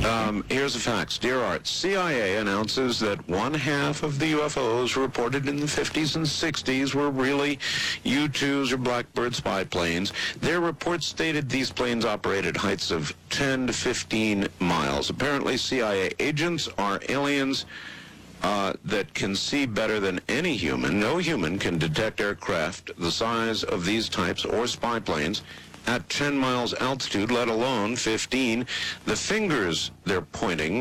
Here's the facts. Dear Art, CIA announces that one half of the UFOs reported in the 50s and 60s were really U-2s or Blackbird spy planes. Their reports stated these planes operated heights of 10 to 15 miles. Apparently, CIA agents are aliens that can see better than any human. No human can detect aircraft the size of these types or spy planes at 10 miles altitude, let alone 15. The fingers they're putting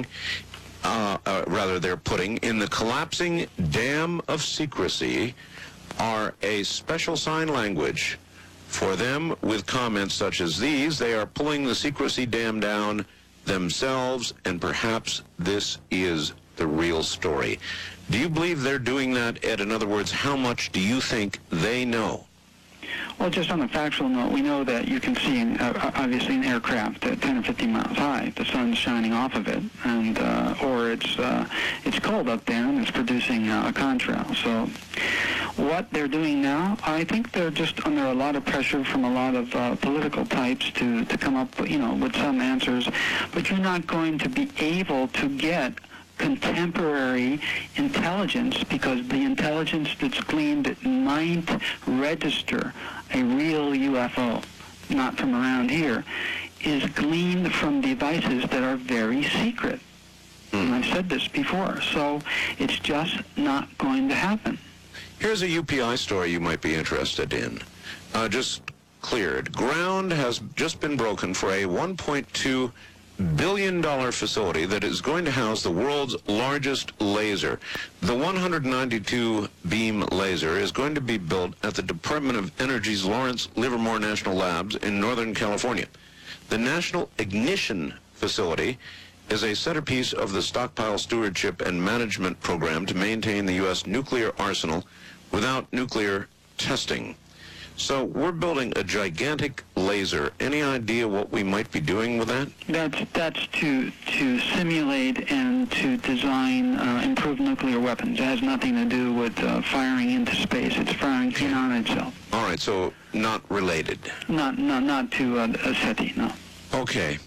in the collapsing dam of secrecy are a special sign language. For them, with comments such as these, they are pulling the secrecy dam down themselves, and perhaps this is the real story. Do you believe they're doing that, Ed? In other words, how much do you think they know? Well, just on a factual note, we know that you can see, obviously, an aircraft at 10 or 15 miles high. The sun's shining off of it, and or it's cold up there and it's producing a contrail. So what they're doing now, I think they're just under a lot of pressure from a lot of political types to come up, with some answers. But you're not going to be able to get contemporary intelligence, because the intelligence that's gleaned might register a real UFO, not from around here, is gleaned from devices that are very secret. And I've said this before, so it's just not going to happen. Here's a UPI story you might be interested in. Just cleared. Ground has just been broken for a $1.2 billion facility that is going to house the world's largest laser. The 192 beam laser is going to be built at the Department of Energy's Lawrence Livermore National Labs in Northern California. The National Ignition Facility is a centerpiece of the Stockpile Stewardship and Management Program to maintain the U.S. nuclear arsenal without nuclear testing. So we're building a gigantic laser. Any idea what we might be doing with that? That's to simulate and to design improved nuclear weapons. It has nothing to do with firing into space. It's firing in on itself. All right, so not related. Not to SETI, no. Okay.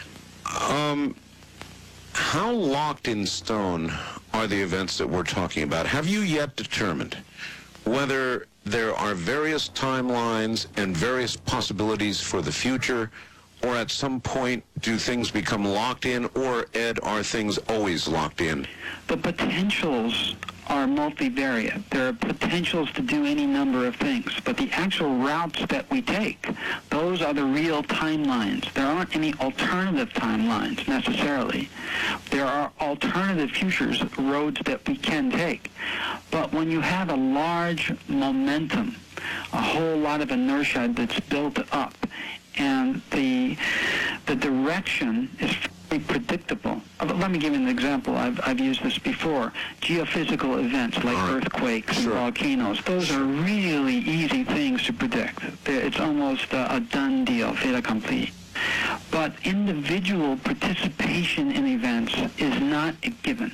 How locked in stone are the events that we're talking about? Have you yet determined whether there are various timelines and various possibilities for the future, or at some point do things become locked in, or, Ed, are things always locked in? The potentials are multivariate. There are potentials to do any number of things, but the actual routes that we take, those are the real timelines. There aren't any alternative timelines necessarily. There are alternative futures, roads that we can take. But when you have a large momentum, a whole lot of inertia that's built up, and the direction is very predictable. Let me give you an example. I've used this before. Geophysical events like earthquakes and volcanoes, those are really easy things to predict. It's almost a done deal, fait accompli. But individual participation in events is not a given.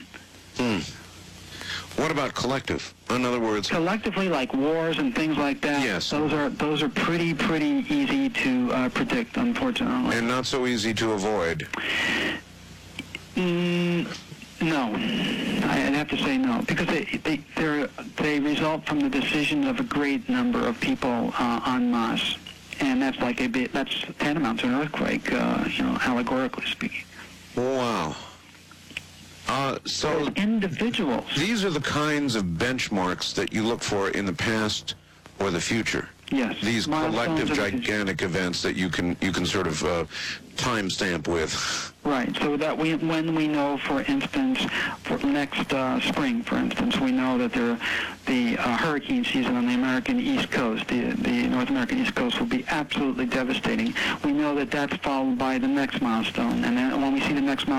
What about collective? In other words, collectively, like wars and things like that. Yes. Those are pretty easy to predict, unfortunately. And not so easy to avoid. No, I'd have to say no, because they result from the decision of a great number of people en masse, and that's tantamount to an earthquake, allegorically speaking. Wow. So individuals. These are the kinds of benchmarks that you look for in the past or the future. Yes. These collective gigantic events that you can sort of timestamp with. Right. So that when we know, for instance, for next spring, for instance, we know that the hurricane season on the American East Coast, the North American East Coast, will be absolutely devastating. We know that that's followed by the next milestone, and then when we see the next milestone,